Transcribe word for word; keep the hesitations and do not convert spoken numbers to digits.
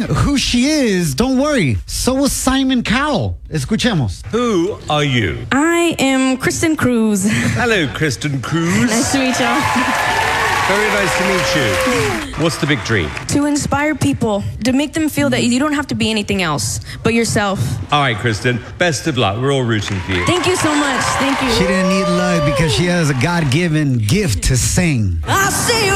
who she is, don't worry. So was Simon Cowell. Escuchemos. Who are you? I am Kristen Cruz. Hello, Kristen Cruz. Nice to meet y'all. Very nice to meet you. What's the big dream? To inspire people, to make them feel that you don't have to be anything else but yourself. All right, Kristen, best of luck. We're all rooting for you. Thank you so much. Thank you. She didn't need luck because she has a God-given gift to sing. I see you.